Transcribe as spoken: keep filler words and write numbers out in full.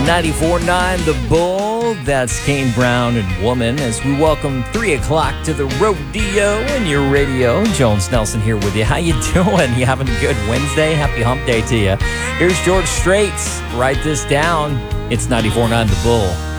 ninety-four point nine The Bull. That's Kane Brown and Woman as we welcome three o'clock to the rodeo in your radio. Jones Nelson here with you. How you doing? You having a good Wednesday? Happy hump day to you. Here's George Straits. Write this down. It's ninety-four point nine The Bull.